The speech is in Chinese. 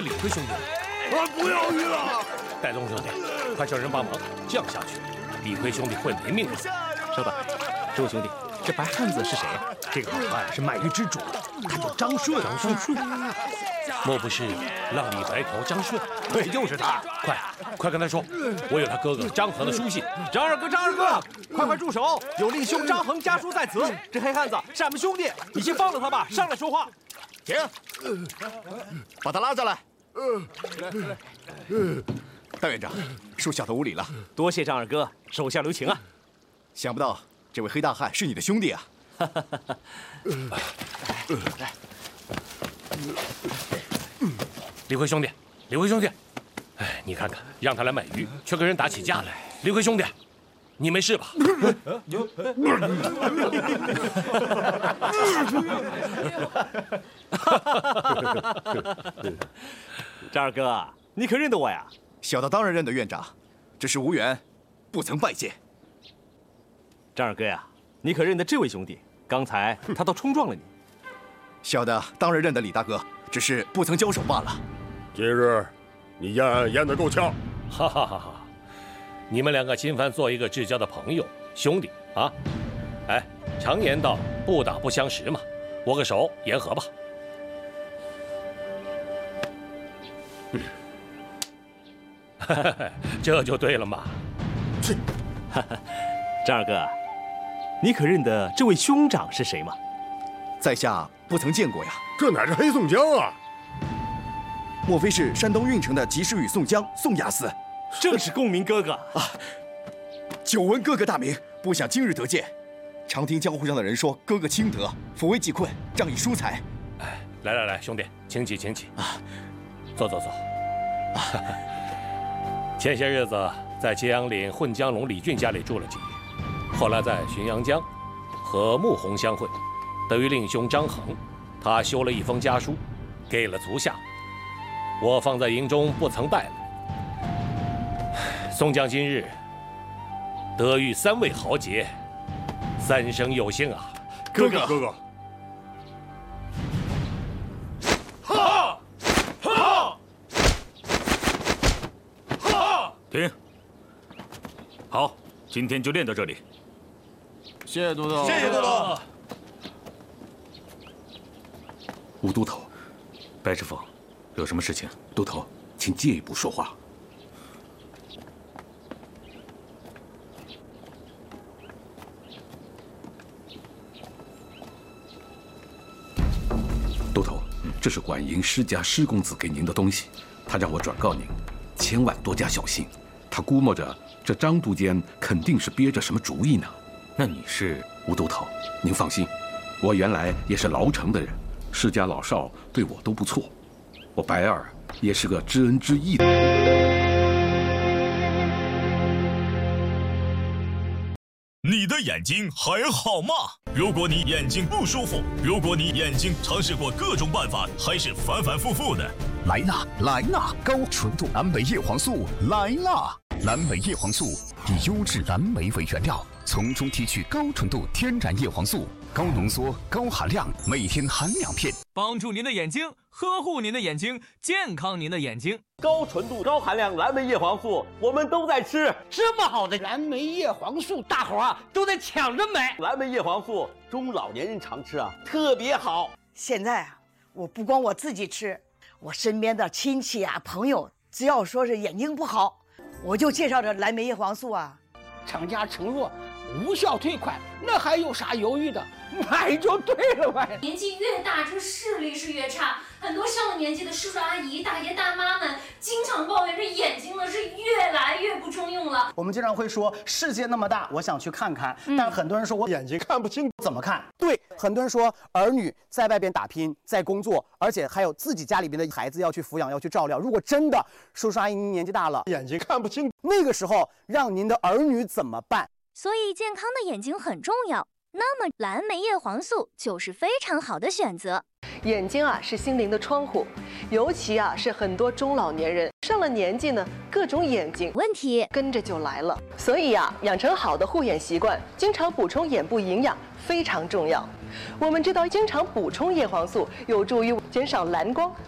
是李逵兄弟。 不要鱼了！ 戴宗兄弟，快叫人帮忙降下去，李逵兄弟会没命了。 稍等，这位兄弟，这白汉子是谁呀？ 这个好汉是卖鱼之主，他叫张顺。 张顺，莫不是浪里白条张顺？ 对，就是他。 快跟他说，我有他哥哥张衡的书信。 张二哥，快住手！有令兄张衡家书在此。这黑汉子是俺们兄弟，你先放了他吧，上来说话。 停，把他拉下来。 来， 大院长，属小的无礼了。 多谢张二哥，手下留情啊。 想不到这位黑大汉是你的兄弟啊！ 李逵兄弟，哎，你看看，让他来买鱼，却跟人打起架来。李逵兄弟，你没事吧？ 张二哥，你可认得我呀？ 小的当然认得院长，只是无缘，不曾拜见。 张二哥呀，你可认得这位兄弟？刚才他倒冲撞了你。 小的当然认得李大哥，只是不曾交手罢了。 今日你演得够呛， 哈哈哈哈！你们两个今番做一个至交的朋友兄弟啊！哎，常言道不打不相识嘛，握个手言和吧。这就对了嘛。 去， 张二哥，你可认得这位兄长是谁吗？ 在下不曾见过呀。 这乃是黑宋江啊！ 莫非是山东运城的及时雨宋江宋押司？ 正是公明哥哥啊！ 久闻哥哥大名，不想今日得见。常听江湖上的人说，哥哥清德，扶危济困，仗义疏财。 哎，来，兄弟，请起啊！坐。前些日子在揭阳岭混江龙李俊家里住了几日，后来在浔阳江和穆弘相会，得于令兄张衡，他修了一封家书，给了足下，我放在营中不曾带来。宋江今日得遇3位豪杰，三生有幸啊！ 哥哥。 停！好，今天就练到这里。 谢谢都头。 吴都头， 白师傅，有什么事情？ 都头，请借一步说话。都头，这是管营施家施公子给您的东西，他让我转告您，千万多加小心。他估摸着这张督监肯定是憋着什么主意呢。 那你是？ 吴都头，您放心，我原来也是牢城的人，施家老少对我都不错，我白二也是个知恩知义的。 你的眼睛还好吗？如果你眼睛不舒服，如果你眼睛尝试过各种办法，还是反反复复的， 来啦！高纯度蓝莓叶黄素来啦！蓝莓叶黄素以优质蓝莓为原料，从中提取高纯度天然叶黄素，高浓缩、高含量，每天含2片， 帮助您的眼睛，呵护您的眼睛，健康您的眼睛。 高纯度、高含量蓝莓叶黄素，我们都在吃。 这么好的蓝莓叶黄素，大伙儿都在抢着买。 蓝莓叶黄素，中老年人常吃啊，特别好。 现在啊，我不光我自己吃，我身边的亲戚啊、朋友，只要说是眼睛不好，我就介绍这蓝莓叶黄素啊。 厂家承诺无效退款，那还有啥犹豫的？买就对了呗。 年纪越大，这视力是越差。很多上了年纪的叔叔阿姨、大爷大妈们，经常抱怨这眼睛呢是越来越不中用了。 我们经常会说世界那么大，我想去看看，但很多人说我眼睛看不清，怎么看？对，很多人说儿女在外边打拼，在工作，而且还有自己家里边的孩子要去抚养，要去照料。如果真的叔叔阿姨您年纪大了，眼睛看不清，那个时候让您的儿女怎么办？ 所以健康的眼睛很重要。那么蓝莓叶黄素就是非常好的选择。 眼睛啊是心灵的窗户，尤其啊是很多中老年人上了年纪呢，各种眼睛问题跟着就来了。所以啊，养成好的护眼习惯，经常补充眼部营养非常重要。我们知道，经常补充叶黄素有助于减少蓝光